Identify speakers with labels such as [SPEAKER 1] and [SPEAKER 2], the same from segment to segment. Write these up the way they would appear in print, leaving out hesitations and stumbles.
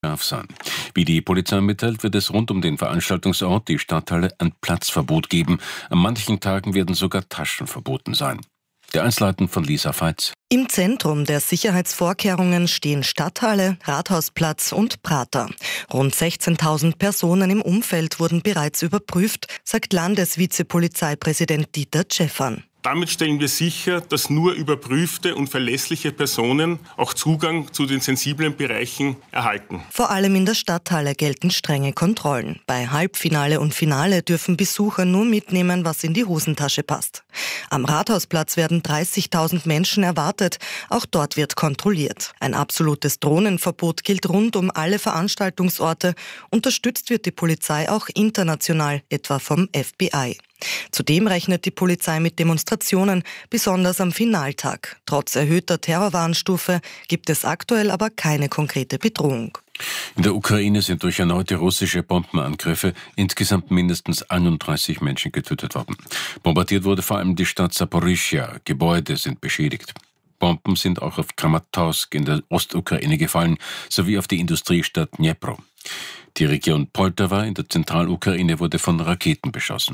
[SPEAKER 1] scharf sein. Wie die Polizei mitteilt, wird es rund um den Veranstaltungsort, die Stadthalle, ein Platzverbot geben. An manchen Tagen werden sogar Taschen verboten sein. Die Einzelheiten von Lisa Veitz.
[SPEAKER 2] Im Zentrum der Sicherheitsvorkehrungen stehen Stadthalle, Rathausplatz und Prater. Rund 16.000 Personen im Umfeld wurden bereits überprüft, sagt Landesvizepolizeipräsident Dieter Tscheffan.
[SPEAKER 3] Damit stellen wir sicher, dass nur überprüfte und verlässliche Personen auch Zugang zu den sensiblen Bereichen erhalten.
[SPEAKER 2] Vor allem in der Stadthalle gelten strenge Kontrollen. Bei Halbfinale und Finale dürfen Besucher nur mitnehmen, was in die Hosentasche passt. Am Rathausplatz werden 30.000 Menschen erwartet. Auch dort wird kontrolliert. Ein absolutes Drohnenverbot gilt rund um alle Veranstaltungsorte. Unterstützt wird die Polizei auch international, etwa vom FBI. Zudem rechnet die Polizei mit Demonstrationen, besonders am Finaltag. Trotz erhöhter Terrorwarnstufe gibt es aktuell aber keine konkrete Bedrohung.
[SPEAKER 1] In der Ukraine sind durch erneute russische Bombenangriffe insgesamt mindestens 31 Menschen getötet worden. Bombardiert wurde vor allem die Stadt Saporischschja. Gebäude sind beschädigt. Bomben sind auch auf Kramatorsk in der Ostukraine gefallen, sowie auf die Industriestadt Dnipro. Die Region Poltawa in der Zentralukraine wurde von Raketen beschossen.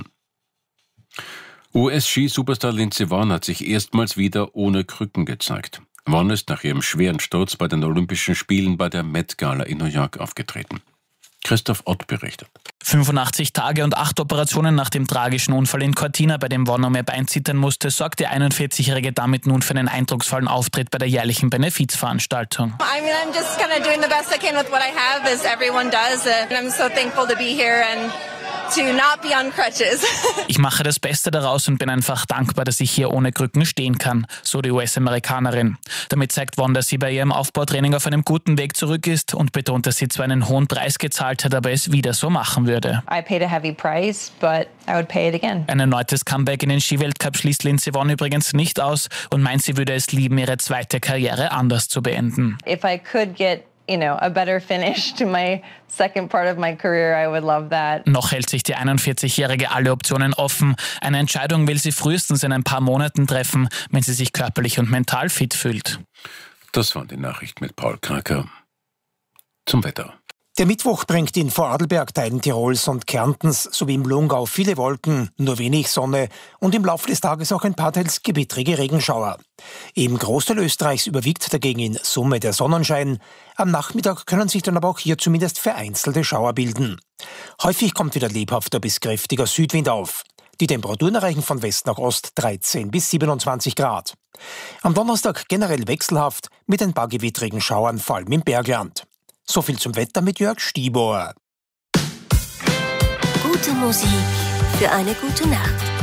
[SPEAKER 1] US-Ski-Superstar Lindsey Vonn hat sich erstmals wieder ohne Krücken gezeigt. Vonn ist nach ihrem schweren Sturz bei den Olympischen Spielen bei der Met-Gala in New York aufgetreten. Christoph Ott berichtet.
[SPEAKER 4] 85 Tage und 8 Operationen nach dem tragischen Unfall in Cortina, bei dem Vonn um ihr Bein zittern musste, sorgt die 41-Jährige damit nun für einen eindrucksvollen Auftritt bei der jährlichen Benefizveranstaltung.
[SPEAKER 5] I'm just kind of doing the best I can with what I have, as everyone does. And I'm so thankful to be here and to not be on crutches.
[SPEAKER 4] Ich mache das Beste daraus und bin einfach dankbar, dass ich hier ohne Krücken stehen kann, so die US-Amerikanerin. Damit zeigt Vonn, dass sie bei ihrem Aufbautraining auf einem guten Weg zurück ist und betont, dass sie zwar einen hohen Preis gezahlt hat, aber es wieder so machen würde.
[SPEAKER 5] I paid a heavy price, but I would pay it again.
[SPEAKER 4] Ein erneutes Comeback in den Skiweltcup schließt Lindsey Vonn übrigens nicht aus und meint, sie würde es lieben, ihre zweite Karriere anders zu beenden.
[SPEAKER 5] If I could get a better finish to my second part of my career, I would love that.
[SPEAKER 4] Noch hält sich die 41-Jährige alle Optionen offen. Eine Entscheidung will sie frühestens in ein paar Monaten treffen, wenn sie sich körperlich und mental fit fühlt.
[SPEAKER 1] Das waren die Nachrichten mit Paul Kraker. Zum Wetter.
[SPEAKER 6] Der Mittwoch bringt in Vorarlberg, Teilen Tirols und Kärntens sowie im Lungau viele Wolken, nur wenig Sonne und im Laufe des Tages auch ein paar teils gewittrige Regenschauer. Im Großteil Österreichs überwiegt dagegen in Summe der Sonnenschein. Am Nachmittag können sich dann aber auch hier zumindest vereinzelte Schauer bilden. Häufig kommt wieder lebhafter bis kräftiger Südwind auf. Die Temperaturen erreichen von West nach Ost 13 bis 27 Grad. Am Donnerstag generell wechselhaft mit ein paar gewittrigen Schauern, vor allem im Bergland. So viel zum Wetter mit Jörg Stieber.
[SPEAKER 7] Gute Musik für eine gute Nacht.